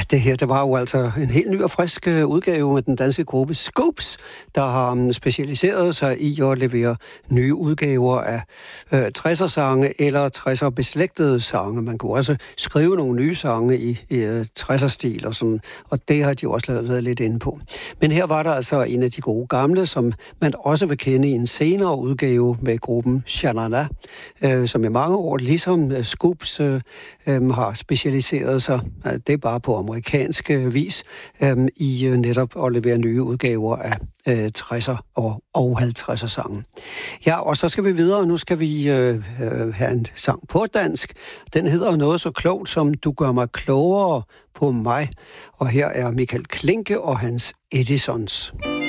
det her, det var jo altså en helt ny og frisk udgave med den danske gruppe Scoops, der har specialiseret sig i at levere nye udgaver af 60'er-sange eller 60'er beslægtede sange. Man kunne også skrive nogle nye sange i 60'er-stil og sådan, og det har de også været lidt inde på. Men her var der altså en af de gode gamle, som man også vil kende i en senere udgave med gruppen Sha-La-La, som i mange år, ligesom Scoops, har specialiseret sig, det er bare på amerikansk vis, i netop at levere nye udgaver af 60'er og 50'er sange. Ja, og så skal vi videre. Nu skal vi have en sang på dansk. Den hedder noget så klogt som Du gør mig klogere på mig. Og her er Michael Klinke og hans Edisons.